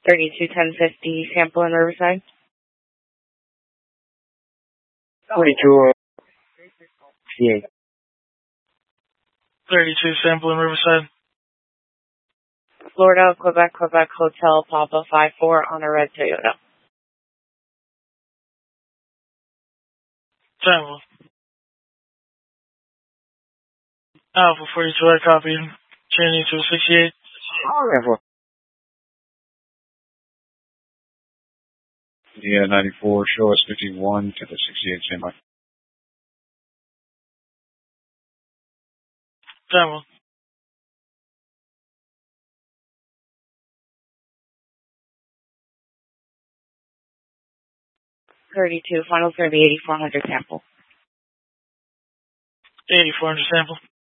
321050 sample in Riverside. 42 CA. 32 sample in Riverside. Florida, Quebec, Quebec Hotel, Papa 54 on a red Toyota. Sample. Alpha 42, I copy. Chaining to 68. Yeah, 94, show us 51 to the 68 standby. Sample. Final 30, 8400 sample. 8400 sample.